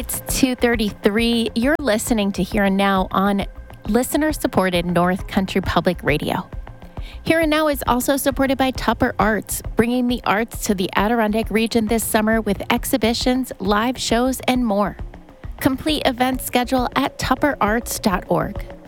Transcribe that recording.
It's 2:33. You're listening to Here and Now on listener-supported North Country Public Radio. Here and Now is also supported by Tupper Arts, bringing the arts to the Adirondack region this summer with exhibitions, live shows, and more. Complete event schedule at tupperarts.org.